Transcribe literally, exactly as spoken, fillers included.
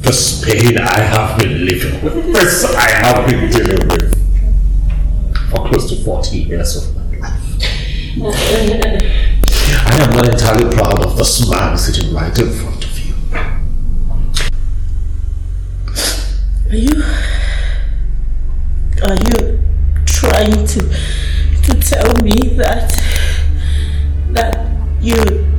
This pain I have been living with, this I have been dealing with for close to forty years of my life. I am not entirely proud of this man sitting right in front of you. Are you... Are you trying to... to tell me that... that you...